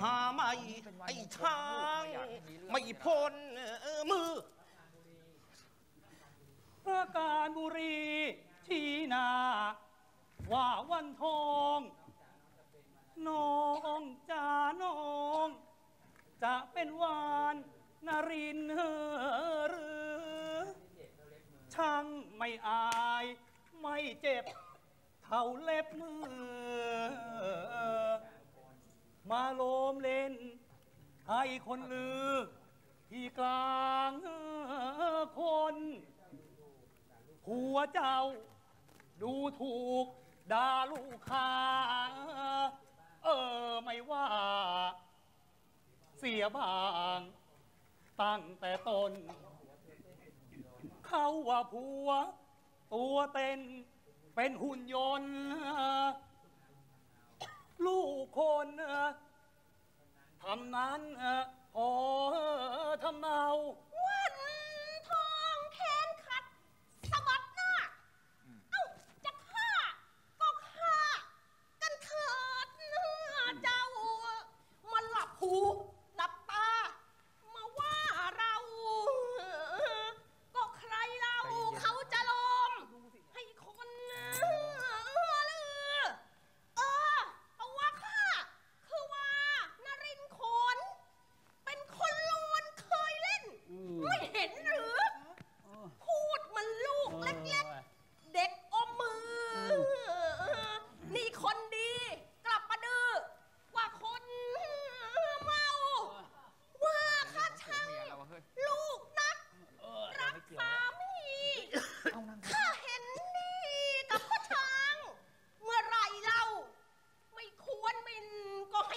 าไม่ไอ้ช้างไม่พ้นมือประการบุรีชี้นาว่าวันทองน้องจ่าน้องจะเป็นวานนรินหรือช่างไม่อายไม่เจ็บเท่าเล็บมือมาโลมเล่นให้คนลือที่กลางคนผัวเจ้าดูถูกด่าลูกค้าไม่ว่าเสียบางตั้งแต่ต้นเขาว่าผัวตัวเต้นเป็นหุ่นยนต์ลูกคนทำนั้นพอทำเนา